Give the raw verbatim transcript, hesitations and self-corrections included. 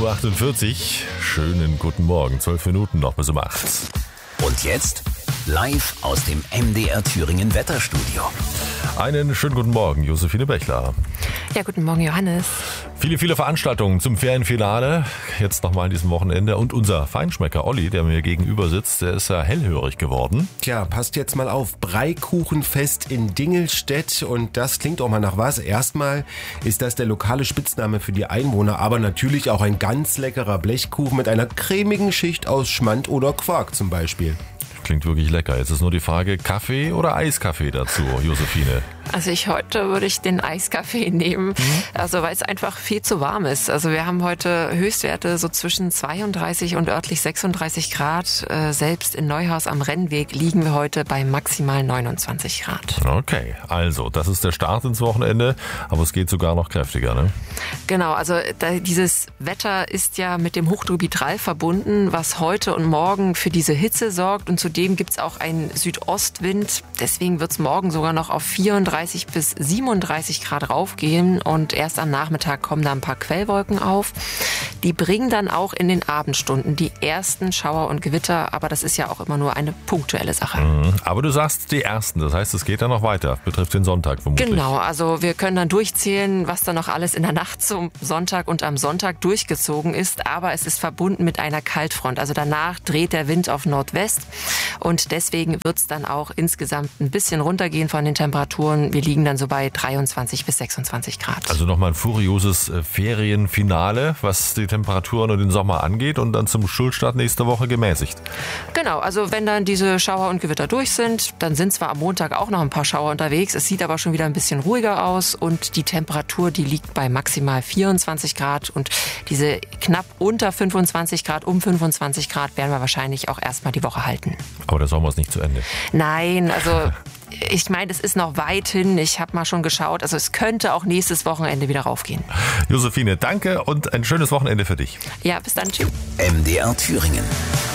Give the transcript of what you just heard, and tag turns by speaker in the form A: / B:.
A: Uhr achtundvierzig. Schönen guten Morgen. Zwölf Minuten noch bis um acht.
B: Und jetzt live aus dem M D R Thüringen Wetterstudio.
A: Einen schönen guten Morgen, Josephine Bechler.
C: Ja, guten Morgen, Johannes.
A: Viele, viele Veranstaltungen zum Ferienfinale. Jetzt nochmal an diesem Wochenende. Und unser Feinschmecker Olli, der mir gegenüber sitzt, der ist ja hellhörig geworden.
D: Tja, passt jetzt mal auf. Breikuchenfest in Dingelstedt. Und das klingt auch mal nach was. Erstmal ist das der lokale Spitzname für die Einwohner, aber natürlich auch ein ganz leckerer Blechkuchen mit einer cremigen Schicht aus Schmand oder Quark zum Beispiel.
A: Klingt wirklich lecker. Jetzt ist nur die Frage, Kaffee oder Eiskaffee dazu, Josephine?
C: Also ich heute würde ich den Eiskaffee nehmen, mhm. also weil es einfach viel zu warm ist. Also wir haben heute Höchstwerte so zwischen zweiunddreißig und örtlich sechsunddreißig Grad. Äh, selbst in Neuhaus am Rennweg liegen wir heute bei maximal neunundzwanzig Grad.
A: Okay, also das ist der Start ins Wochenende, aber es geht sogar noch kräftiger, ne?
C: Genau, also da, dieses Wetter ist ja mit dem Hochdruck Mitral verbunden, was heute und morgen für diese Hitze sorgt, und zudem gibt es auch einen Südostwind. Deswegen wird es morgen sogar noch auf vierunddreißig bis siebenunddreißig Grad raufgehen, und erst am Nachmittag kommen da ein paar Quellwolken auf. Die bringen dann auch in den Abendstunden die ersten Schauer und Gewitter, aber das ist ja auch immer nur eine punktuelle Sache.
A: Mhm, aber du sagst die ersten, das heißt, es geht dann noch weiter, betrifft den Sonntag vermutlich.
C: Genau, also wir können dann durchzählen, was da noch alles in der Nacht zum Sonntag und am Sonntag durchgezogen ist, aber es ist verbunden mit einer Kaltfront. Also danach dreht der Wind auf Nordwest, und deswegen wird es dann auch insgesamt ein bisschen runtergehen von den Temperaturen. Wir liegen dann so bei dreiundzwanzig bis sechsundzwanzig Grad.
A: Also nochmal ein furioses Ferienfinale, was die Temperaturen und den Sommer angeht, und dann zum Schulstart nächste Woche gemäßigt.
C: Genau, also wenn dann diese Schauer und Gewitter durch sind, dann sind zwar am Montag auch noch ein paar Schauer unterwegs, es sieht aber schon wieder ein bisschen ruhiger aus, und die Temperatur, die liegt bei maximal vierundzwanzig Grad, und diese knapp unter fünfundzwanzig Grad, um fünfundzwanzig Grad werden wir wahrscheinlich auch erstmal die Woche halten.
A: Aber der Sommer ist nicht zu Ende.
C: Nein, also ich meine, es ist noch weit hin. Ich habe mal schon geschaut. Also es könnte auch nächstes Wochenende wieder raufgehen.
A: Josephine, danke und ein schönes Wochenende für dich.
C: Ja, bis dann. Tschüss.
B: M D R Thüringen.